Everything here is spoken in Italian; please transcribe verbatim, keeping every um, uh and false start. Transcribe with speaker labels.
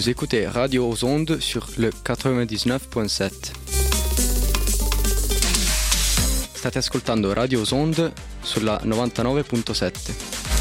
Speaker 1: Vous écoutez Radio aux Ondes sur le quatre-vingt-dix-neuf virgola sette. State ascoltando Radio aux Ondes sulla novantanove virgola sette.